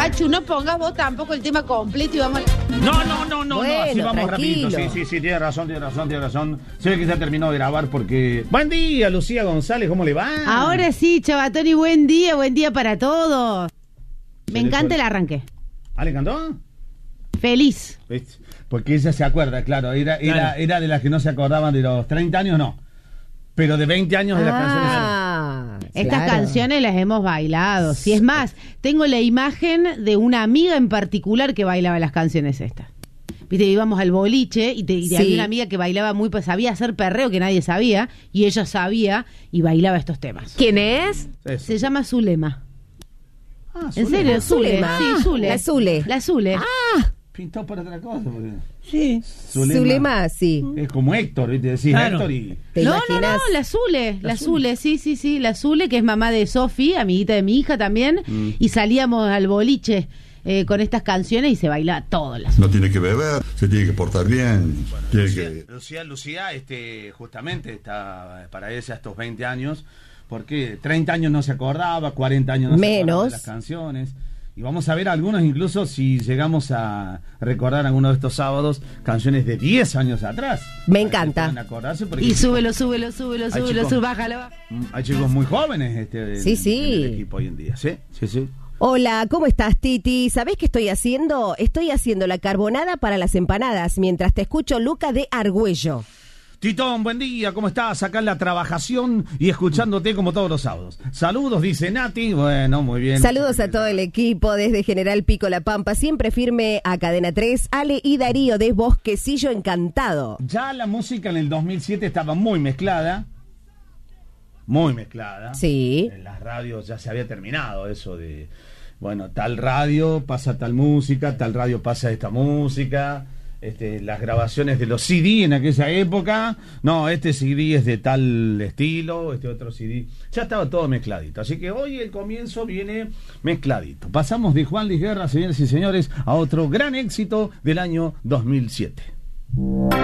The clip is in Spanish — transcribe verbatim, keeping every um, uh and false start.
Pachu, no pongas vos tampoco el tema completo y vamos a... No, no, no, no, bueno, no, así vamos tranquilo. rapidito. Sí, sí, sí, tiene razón, tiene razón, tiene razón. Se ve que ya terminó de grabar porque... Buen día, Lucía González, ¿cómo le va? Ahora sí, Chabatoni, buen día, buen día para todos. Me le encanta fue? el arranque. ¿Ah, le cantó? Feliz. ¿Viste? Porque ella se acuerda, claro, era, era, Claro. era de las que no se acordaban de los treinta años, no. Pero de veinte años de las canciones. Ah, Estas claro. canciones las hemos bailado. Si es más, tengo la imagen de una amiga en particular que bailaba las canciones estas. Viste, íbamos al boliche y, te, y Sí. había una amiga que bailaba muy, pues sabía hacer perreo que nadie sabía, y ella sabía y bailaba estos temas. ¿Quién es? Eso. Se llama Zulema. Ah, ¿En Zulema. serio? Zule. Zulema. Sí, Zule. La Zule. La Zule. Ah, Pintó para otra cosa. Porque... Sí. Zulema. Zulema, sí. Es como Héctor, ¿viste? Decís Claro. Héctor y... ¿Te no, imaginas? no, no, la Zule, la, La Zule, sí, sí, sí, la Zule, que es mamá de Sofi, amiguita de mi hija también, Mm. y salíamos al boliche eh, con estas canciones y se bailaba todo. La No tiene que beber, se tiene que portar bien, tiene Lucía, que... Lucía, Lucía, este, justamente está para ella estos veinte años, porque treinta años no se acordaba, cuarenta años no se Menos. acordaba de las canciones. Y vamos a ver algunos, incluso si llegamos a recordar algunos de estos sábados, canciones de diez años atrás. Me Para que encanta. puedan acordarse, porque Y súbelo, súbelo, súbelo, Ay, súbelo, chicos. súbelo, bájalo. bájalo. hay chicos muy jóvenes este, en- Sí, sí. en el equipo hoy en día. Sí, sí, sí. Hola, ¿cómo estás, Titi? ¿Sabés qué estoy haciendo? Estoy haciendo la carbonada para las empanadas mientras te escucho Luca de Argüello. Titón, buen día, ¿cómo estás? Acá en la trabajación y escuchándote como todos los sábados. Saludos, dice Nati. Bueno, muy bien. Saludos a todo el equipo desde General Pico La Pampa, siempre firme a Cadena tres, Ale y Darío de Bosquecillo Encantado. Ya la música en el dos mil siete estaba muy mezclada. Muy mezclada. Sí. En las radios ya se había terminado eso de, bueno, tal radio pasa tal música, tal radio pasa esta música. Este, las grabaciones de los C D en aquella época, no, este C D es de tal estilo, este otro C D, ya estaba todo mezcladito, así que hoy el comienzo viene mezcladito. Pasamos de Juan Luis Guerra, señores y señores, a otro gran éxito del año dos mil siete.